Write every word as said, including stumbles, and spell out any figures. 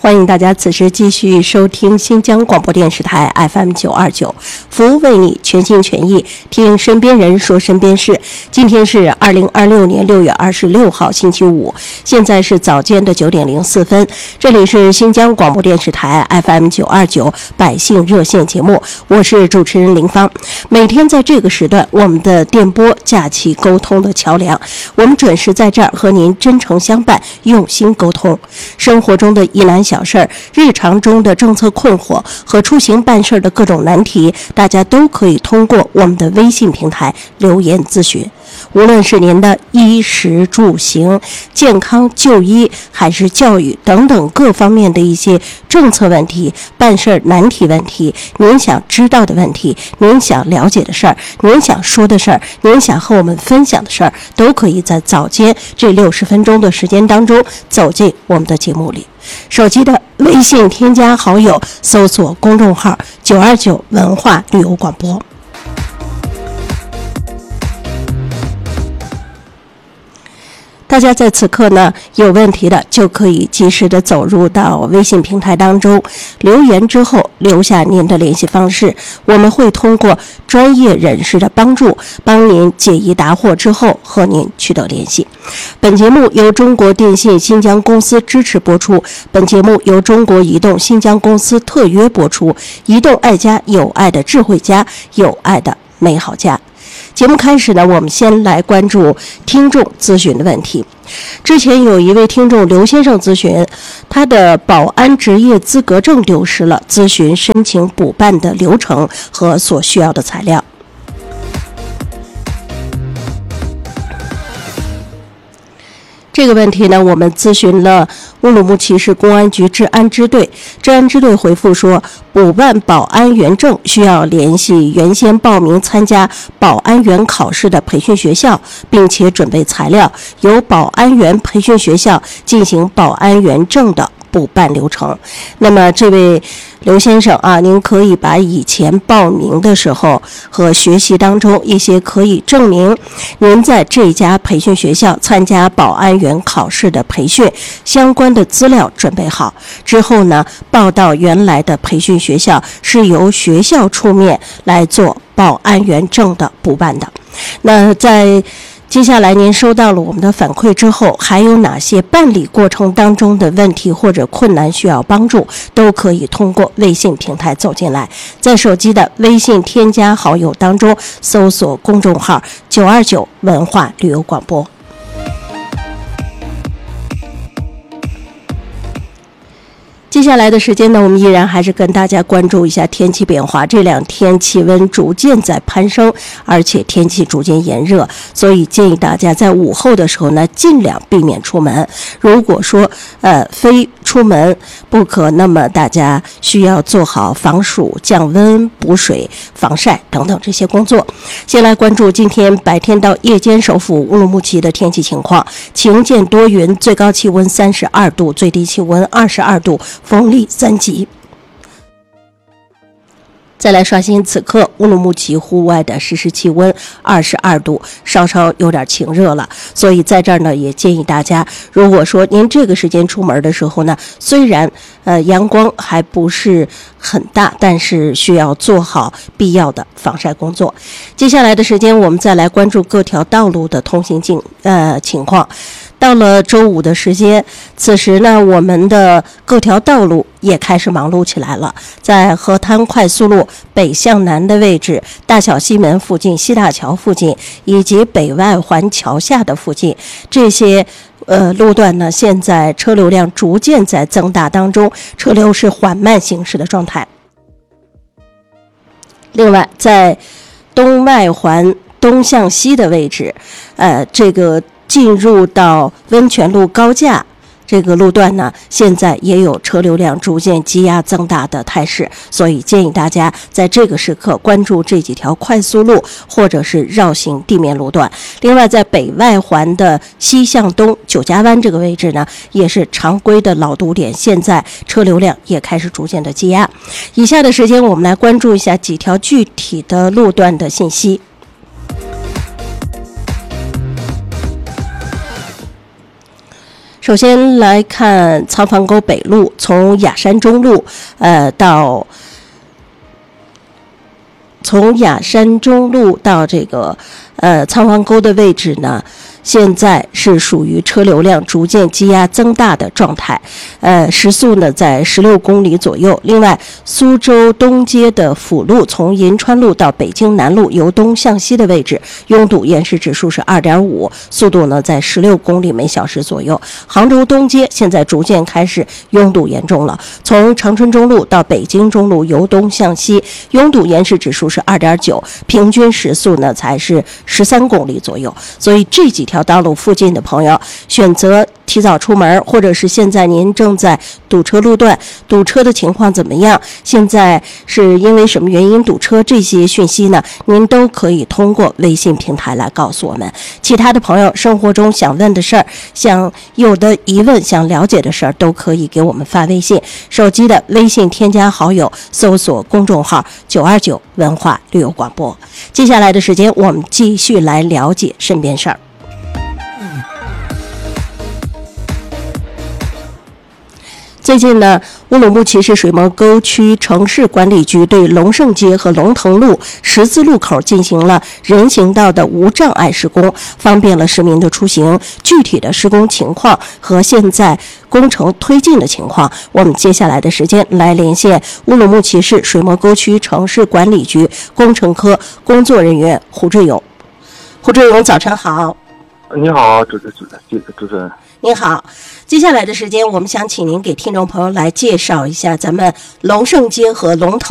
欢迎大家此时继续收听新疆广播电视台 F M 九二九，服务为你全心全意听身边人说身边事。今天是二零二六年六月二十六号星期五，现在是早间的九点零四分。这里是新疆广播电视台 F M 九二九百姓热线节目，我是主持人林芳。每天在这个时段，我们的电波架起沟通的桥梁，我们准时在这儿和您真诚相伴，用心沟通。生活中的疑难小事儿，日常中的政策困惑和出行办事的各种难题，大家都可以通过我们的微信平台留言咨询。无论是您的衣食住行、健康就医还是教育等等各方面的一些政策问题、办事难题问题，您想知道的问题，您想了解的事儿，您想说的事儿，您想和我们分享的事儿，都可以在早间这六十分钟的时间当中走进我们的节目里。手机的微信添加好友，搜索公众号九二九文化旅游广播。大家在此刻呢有问题的就可以及时的走入到微信平台当中，留言之后留下您的联系方式，我们会通过专业人士的帮助帮您解疑答惑之后和您取得联系。本节目由中国电信新疆公司支持播出，本节目由中国移动新疆公司特约播出。移动爱家，有爱的智慧家，有爱的美好家。节目开始呢，我们先来关注听众咨询的问题。之前有一位听众刘先生咨询，他的保安职业资格证丢失了，咨询申请补办的流程和所需要的材料。这个问题呢，我们咨询了乌鲁木齐市公安局治安支队，治安支队回复说，补办保安员证需要联系原先报名参加保安员考试的培训学校，并且准备材料，由保安员培训学校进行保安员证的补办流程。那么这位刘先生啊，您可以把以前报名的时候和学习当中一些可以证明您在这家培训学校参加保安员考试的培训相关的资料准备好之后呢，报到原来的培训学校，是由学校出面来做保安员证的补办的。那在接下来您收到了我们的反馈之后，还有哪些办理过程当中的问题或者困难需要帮助，都可以通过微信平台走进来，在手机的微信添加好友当中搜索公众号九二九文化旅游广播。接下来的时间呢，我们依然还是跟大家关注一下天气变化。这两天气温逐渐在攀升，而且天气逐渐炎热，所以建议大家在午后的时候呢，尽量避免出门。如果说呃非出门不可，那么大家需要做好防暑、降温、补水、防晒等等这些工作。先来关注今天白天到夜间首府乌鲁木齐的天气情况，晴间多云，最高气温三十二度，最低气温二十二度，风力三级。再来刷新此刻乌鲁木齐户外的实时气温二十二度，稍稍有点晴热了。所以在这儿呢，也建议大家，如果说您这个时间出门的时候呢，虽然呃阳光还不是很大，但是需要做好必要的防晒工作。接下来的时间，我们再来关注各条道路的通行境呃情况。到了周五的时间，此时呢，我们的各条道路也开始忙碌起来了。在河滩快速路北向南的位置，大小西门附近、西大桥附近以及北外环桥下的附近，这些呃路段呢，现在车流量逐渐在增大当中，车流是缓慢行驶的状态。另外，在东外环东向西的位置，呃，这个进入到温泉路高架这个路段呢，现在也有车流量逐渐积压增大的态势，所以建议大家在这个时刻关注这几条快速路或者是绕行地面路段。另外，在北外环的西向东九家湾这个位置呢，也是常规的老堵点，现在车流量也开始逐渐的积压。以下的时间，我们来关注一下几条具体的路段的信息。 首先来看仓房沟北路，从雅山中路呃到从雅山中路到这个呃仓房沟的位置呢，现在是属于车流量逐渐积压增大的状态，呃，时速呢在十六公里左右。另外，苏州东街的辅路从银川路到北京南路由东向西的位置，拥堵延时指数是 二点五， 速度呢在十六公里每小时左右。杭州东街现在逐渐开始拥堵严重了，从长春中路到北京中路由东向西，拥堵延时指数是 二点九， 平均时速呢才是十三公里左右。所以这几条道路附近的朋友选择提早出门，或者是现在您正在堵车路段，堵车的情况怎么样？现在是因为什么原因堵车？这些讯息呢，您都可以通过微信平台来告诉我们。其他的朋友生活中想问的事儿，想有的疑问想了解的事儿，都可以给我们发微信。手机的微信添加好友，搜索公众号九二九文化旅游广播。接下来的时间，我们继续来了解身边事儿。最近呢，乌鲁木齐市水磨沟区城市管理局对龙胜街和龙腾路十字路口进行了人行道的无障碍施工，方便了市民的出行。具体的施工情况和现在工程推进的情况，我们接下来的时间来连线乌鲁木齐市水磨沟区城市管理局工程科工作人员胡志勇。胡志勇，早晨好。 你好，主持主持主持人。 您好，接下来的时间，我们想请您给听众朋友来介绍一下咱们龙胜街和龙腾